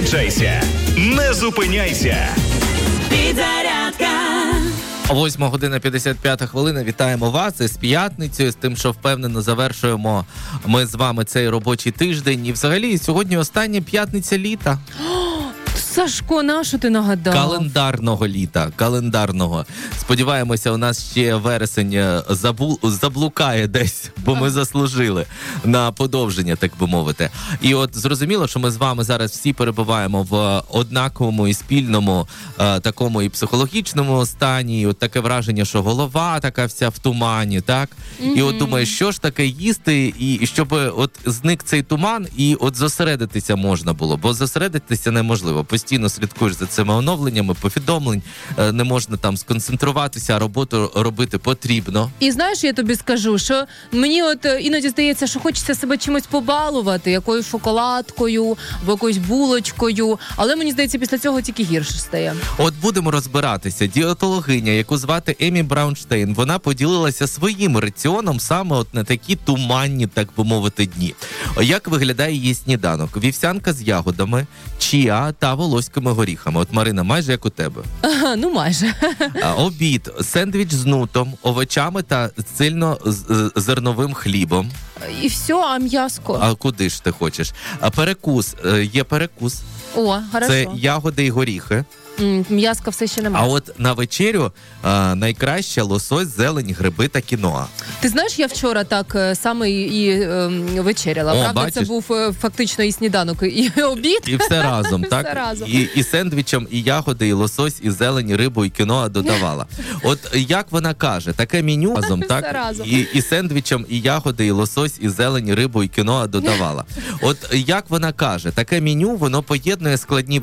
Заряджайся, не зупиняйся. Підзарядка. 8 година 55 хвилина. Вітаємо вас із п'ятницею, з тим, що впевнено завершуємо ми з вами цей робочий тиждень. І взагалі сьогодні остання п'ятниця літа. Сашко, на що ти нагадав? Календарного літа, календарного. Сподіваємося, у нас ще вересень заблукає десь, бо ми заслужили на подовження, так би мовити. І от зрозуміло, що ми з вами зараз всі перебуваємо в однаковому і спільному такому і психологічному стані. І от таке враження, що голова така вся в тумані, так? І от думаєш, що ж таке їсти, і щоб от зник цей туман, і от зосередитися можна було, бо зосередитися неможливо. Постійно слідкуєш за цими оновленнями, повідомлень, не можна там сконцентруватися, а роботу робити потрібно. І знаєш, я тобі скажу, що мені от іноді здається, що хочеться себе чимось побалувати, якоюсь шоколадкою або якоюсь булочкою, але мені здається, після цього тільки гірше стає. От будемо розбиратися. Дієтологиня, яку звати Емі Браунштейн, вона поділилася своїм раціоном саме от на такі туманні, так би мовити, дні. Як виглядає її сніданок? Вівсянка з ягодами, чіа та волоськими горіхами. От, Марина, майже як у тебе. Ага, ну майже. Обід, сендвіч з нутом, овочами та цільнозерновим хлібом. І все, а м'яско? А куди ж ти хочеш? Перекус, є перекус. О, хорошо. Це ягоди і горіхи. М'яска все ще немає. А от на вечерю найкраще лосось, зелень, гриби та кіноа. Ти знаєш, я вчора так саме і вечеряла. О, правда, бачиш? це був фактично і сніданок, і обід. І все разом, так? Все разом. І сендвічем, і ягоди, і лосось, і зелень, рибу, і кіноа додавала. От як вона каже, таке меню разом, Все так? разом. І сендвічем, і ягоди, і лосось, і зелень, рибу, і кіноа додавала. От як вона каже, таке меню, воно поєднує складні